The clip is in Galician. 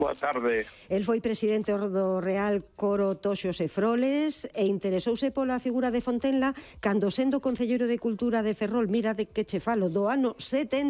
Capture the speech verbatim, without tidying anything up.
Boa tarde. El foi presidente do Real Coro Toxos e Froles e interesouse pola figura de Fontenla cando, sendo concelleiro de Cultura de Ferrol, mira de que che falo, do ano setenta